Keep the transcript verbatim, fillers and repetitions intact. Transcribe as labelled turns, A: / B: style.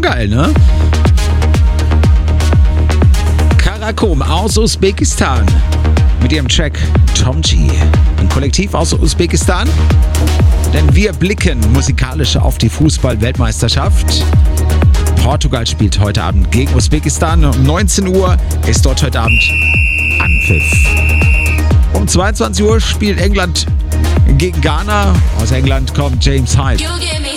A: geil, ne? Karakum aus Usbekistan mit ihrem Track Tomji. Ein Kollektiv aus Usbekistan. Denn wir blicken musikalisch auf die Fußball-Weltmeisterschaft. Portugal spielt heute Abend gegen Usbekistan. Um neunzehn Uhr ist dort heute Abend Anpfiff. Um zweiundzwanzig Uhr spielt England gegen Ghana. Aus England kommt James Hype.